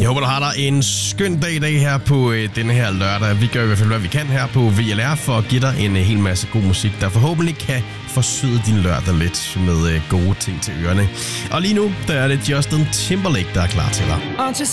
Jeg håber, du har dig en skøn dag i dag her på denne her lørdag. Vi gør i hvert fald, hvad vi kan her på VLR for at give dig en hel masse god musik, der forhåbentlig kan forsøde din lørdag lidt med gode ting til ørerne. Og lige nu, der er det Justin Timberlake, der er klar til dig.